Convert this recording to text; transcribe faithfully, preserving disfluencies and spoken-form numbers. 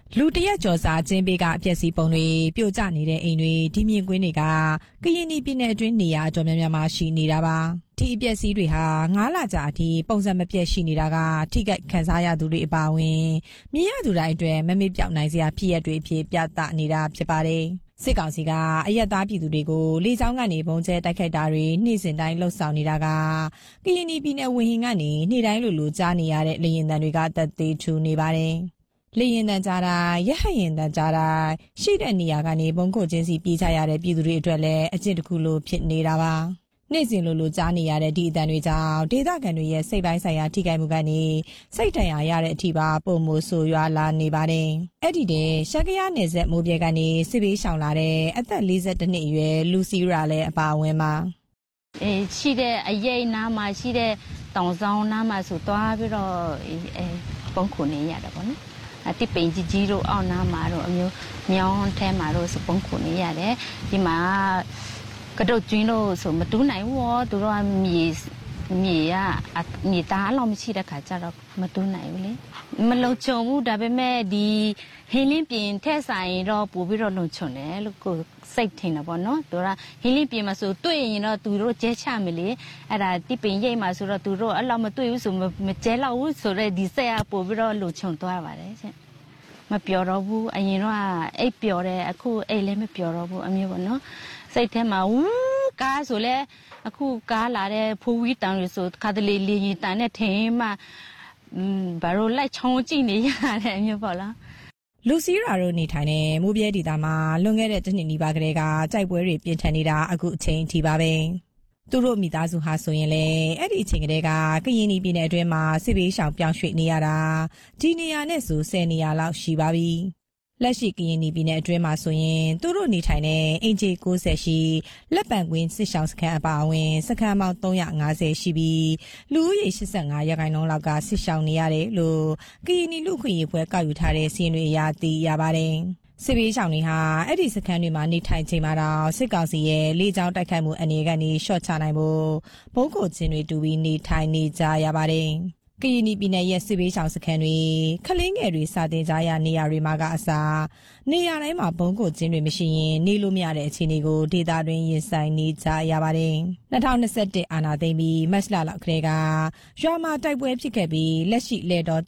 လူတရက်ကျော်စာကျင်းပေးကအပြက်စီပုံတွေပြိုကျနေတဲ့အိမ်တွေဒီမြင့်ကွင်းတွေကကရင်ပြည်နယ်အတွင်းနေရာအတော်များများမှာရှိနေတာပါဒီအပြက်စီတွေဟာငါးလကြာအထိပုံစံမပြတ်ရှိနေတာကထိခိုက်ခံစားရသူတွေအပါအဝင်မြင်ရသူတိုင်းအတွက်မမေ့ပြောက်နိုင်စရာဖြစ်ရတွေအဖြစ်ပြသနေတာဖြစ်ပါတယ်စစ်ကောင်စီကအရက်သားပြည်သူတွေကိုလေကြောင်းကနေပုံကျဲတိုက်ခိုက်တာတွေနှိမ့်စင်တိုင်းလှုပ်ဆောင်နေတာကကရင်ပြည်နယ်ဝင်းဟင်ကနေနေ့တိုင်းလိုလိုကြားနေရတဲ့လေရင်တံတွေကတက်သေးထူနေပါတယ်လေရင်တန်ကြတာရဟရင်တန်ကြတာရှိတဲ့နေရာကနေဘုံခုတ်ချင်းစီပြေးချရတဲ့ပြည်သူတွေအတွက်လည်းအကျင့်တစ်ခုလိုဖြစ်နေတာပါနေ့စဉ်လိုလိုကြားနေရတဲ့ဒီအတန်တွေကြောင့်ဒေသခံတွေရဲ့စိတ်ပိုင်းဆိုင်ရာထိခိုက်မှုကနေစိတ်တန်ရာရတဲ့အထိပါပုံမိုးဆိုရွာလာနေပါတယ်အဲ့ဒီတည်းရှက်ကရနယ်ဆက်မိုးပြဲကနေစစ်ဘေးရှောင်လာတဲ့အသက်၄၁နှစ်အရွယ်လူစီရာလည်းအပါအဝင်ပါအေးရှိတဲ့အရေးနားမှာရှိတဲ့တောင်ဆောင်နားမှာဆိုသွားပြီးတော့အဲပုံခုနေရတယ်ပေါ့နော်အတိပိန်ကြီးကြီးတို့အောက်နားမှာတော့အမျိုးမြောင်းထဲမှာတော့စပုံခုနေရတယ်ဒီမှာကတော့ကျွင်းလို့ဆိုမတူးနိုင်ဘူးသူတို့ကမြေမြေကမြေသားအလောက်မရှိတဲ့ခါကျတော့မတူးနိုင်ဘူးလေမလုံခြုံဘူးဒါပေမဲ့ဒီဟင်းလင်းပြင်ထက်ဆိုင်တော့ပို့ပြီးတော့လုံခြုံတယ်လို့ကိုစိတ်ထင်တာပေါ့နော်သူကဟင်းလင်းပြင်မှာဆိုတွေ့ရင်တော့သူတို့ကျဲချမယ်လေအဲ့ဒါတိပင်ရိတ်မှာဆိုတော့သူတို့အဲ့လောက်မတွေ့ဘူးဆိုမကျဲလောက်ဘူးဆိုတော့ဒီစိတ်ကပို့ပြီးတော့လုံခြုံသွားပါတယ်ရှင်မပျော်တော့ဘူးအရင်တော့အိတ်ပျော်တယ်အခုအိတ်လည်းမပျော်တော့ဘူးအမျိုးပေါ့နော်စိတ်ထဲမှာဝူးကားဆိုလဲအခုကားလာတဲ့ဖိုးဝီးတန်လို့ဆိုခါတလေလေရင်တန်နဲ့ထင်းမှဘာလို့လိုက်ချောင်းကြည့်နေရတဲ့အမျိုးပေါ့လားလူစီရာတို့နေထိုင်တဲ့မိုးပြဲဒေသမှာလွန်ခဲ့တဲ့တစ်နှစ်နီးပါးကလေးကကြိုက်ပွဲတွေပြင်းထန်နေတာအခုအချိန်ထိပါပဲသူတို့မိသားစုဟာဆိုရင်လေအဲ့ဒီအချိန်ကလေးကကရင်ပြည်နယ်အတွင်းမှာစစ်ဘေးရှောင်ပြောင်းရွှေ့နေရတာဒီနေရာနဲ့ဆိုဆယ်နေရာလောက်ရှိပါပြီလက်ရှိကရင်ပြည်နယ်အတွင်းမှာဆိုရင်သူတို့နေထိုင်တဲ့အင်ဂျီ၉၀ရှိလက်ပံကွင်းစစ်ရှောင်းစခန်းအပါအဝင်စခန်းပေါင်း၃၅၀ရှိပြီးလူဦးရေ၈၅ရာခိုင်နှုန်းလောက်ကစစ်ရှောင်းနေရတယ်လို့ကရင်လူခွင့်ရေးဖွဲ့ကောက်ယူထားတဲ့စီးရင်တွေအရသိရပါတယ်စစ်ဘေးရှောင်တွေဟာအဲ့ဒီစခန်းတွေမှာနေထိုင်ချိန်မှာတော့စစ်ကောင်စီရဲ့လေကြောင်းတိုက်ခိုက်မှုအနေကနေရှော့ချနိုင်ဖို့ဘုံကိုချင်းတွေတူပြီးနေထိုင်နေကြရပါတယ်ကရင်ပြည်နယ်ရဲ့စစ်ဘေးရှောင်စခန်းတွေခလင်းငယ်တွေစာတင်ကြရနေရာတွေမှာကအစားနေရာတိုင်းမှာဘုံကိုချင်းတွေမရှိရင်နေလို့မရတဲ့အခြေအနေကိုဒေသတွင်းရင်ဆိုင်နေကြရပါတယ်၂၀၂၁အာဏာသိမ်းပြီးမတ်လလောက်ကလေးကရွာမှာတိုက်ပွဲဖြစ်ခဲ့ပြီးလက်ရှိလေတော်